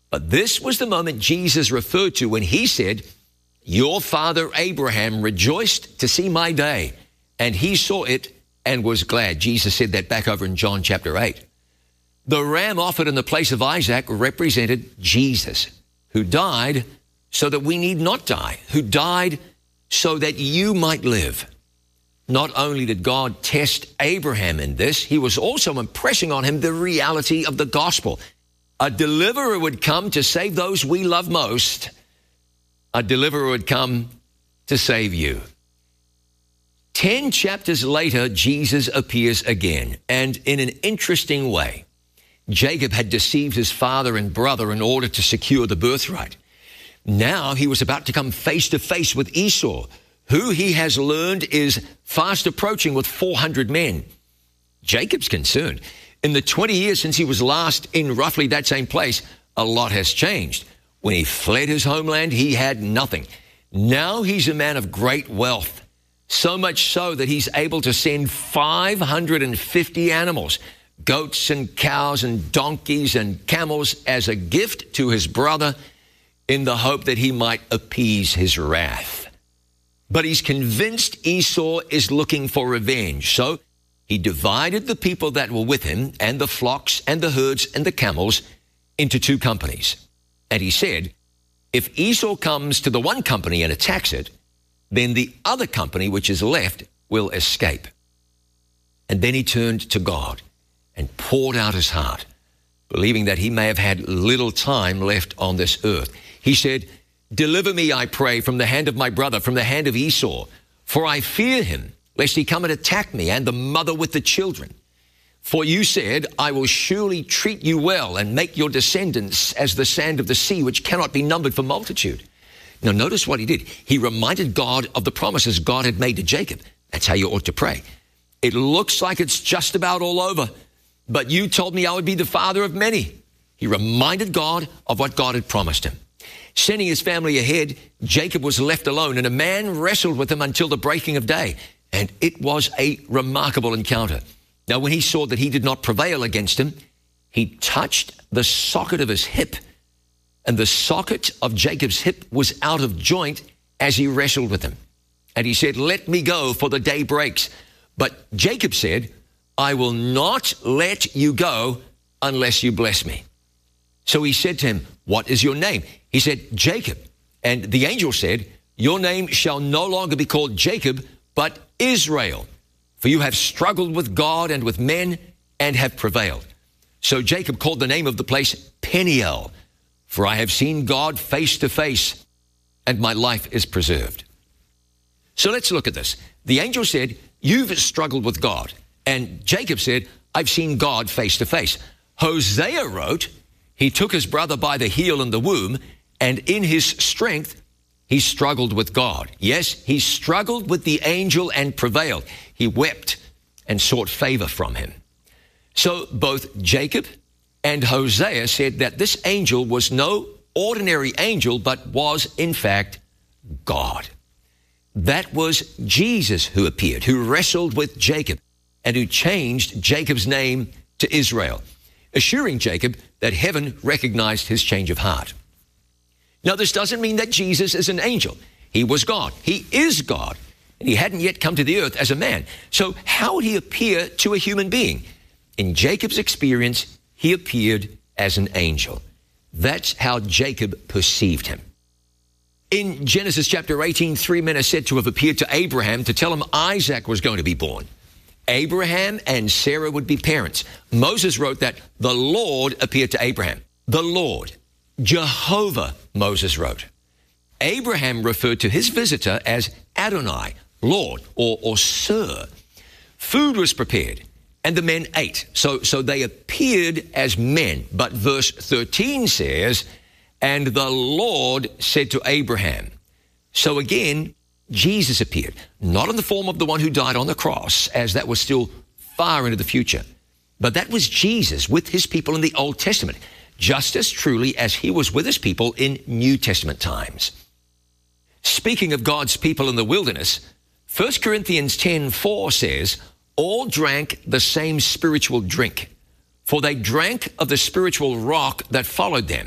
But this was the moment Jesus referred to when he said, your father Abraham rejoiced to see my day, and he saw it and was glad. Jesus said that back over in John chapter 8. The ram offered in the place of Isaac represented Jesus, who died so that we need not die, who died so that you might live. Not only did God test Abraham in this, he was also impressing on him the reality of the gospel. A deliverer would come to save those we love most. A deliverer would come to save you. 10 chapters later, Jesus appears again, and in an interesting way. Jacob had deceived his father and brother in order to secure the birthright. Now he was about to come face to face with Esau, who he has learned is fast approaching with 400 men. Jacob's concerned. In the 20 years since he was last in roughly that same place, a lot has changed. When he fled his homeland, he had nothing. Now he's a man of great wealth, so much so that he's able to send 550 animals, goats and cows and donkeys and camels as a gift to his brother in the hope that he might appease his wrath. But he's convinced Esau is looking for revenge, so he divided the people that were with him and the flocks and the herds and the camels into 2 companies. And he said, if Esau comes to the one company and attacks it, then the other company which is left will escape. And then he turned to God and poured out his heart, believing that he may have had little time left on this earth. He said, deliver me, I pray, from the hand of my brother, from the hand of Esau, for I fear him, lest he come and attack me and the mother with the children. For you said, I will surely treat you well and make your descendants as the sand of the sea, which cannot be numbered for multitude. Now, notice what he did. He reminded God of the promises God had made to Jacob. That's how you ought to pray. It looks like it's just about all over, but you told me I would be the father of many. He reminded God of what God had promised him. Sending his family ahead, Jacob was left alone, and a man wrestled with him until the breaking of day. And it was a remarkable encounter. Now, when he saw that he did not prevail against him, he touched the socket of his hip, and the socket of Jacob's hip was out of joint as he wrestled with him. And he said, let me go, for the day breaks. But Jacob said, I will not let you go unless you bless me. So he said to him, what is your name? He said, Jacob. And the angel said, your name shall no longer be called Jacob, but Israel. For you have struggled with God and with men and have prevailed. So Jacob called the name of the place Peniel, for I have seen God face to face, and my life is preserved. So let's look at this. The angel said, you've struggled with God. And Jacob said, I've seen God face to face. Hosea wrote, he took his brother by the heel in the womb, and in his strength he struggled with God. Yes, he struggled with the angel and prevailed. He wept and sought favor from him. So both Jacob and Hosea said that this angel was no ordinary angel, but was in fact God. That was Jesus who appeared, who wrestled with Jacob and who changed Jacob's name to Israel, assuring Jacob that heaven recognized his change of heart. Now, this doesn't mean that Jesus is an angel. He was God. He is God. And he hadn't yet come to the earth as a man. So how would he appear to a human being? In Jacob's experience, he appeared as an angel. That's how Jacob perceived him. In Genesis chapter 18, 3 men are said to have appeared to Abraham to tell him Isaac was going to be born. Abraham and Sarah would be parents. Moses wrote that the Lord appeared to Abraham. The Lord. Jehovah, Moses wrote. Abraham referred to his visitor as Adonai, Lord, or Sir. Food was prepared, and the men ate. So they appeared as men. But verse 13 says, and the Lord said to Abraham. So again, Jesus appeared, not in the form of the one who died on the cross, as that was still far into the future. But that was Jesus with his people in the Old Testament, just as truly as he was with his people in New Testament times. Speaking of God's people in the wilderness, 1 Corinthians 10:4 says, all drank the same spiritual drink, for they drank of the spiritual rock that followed them.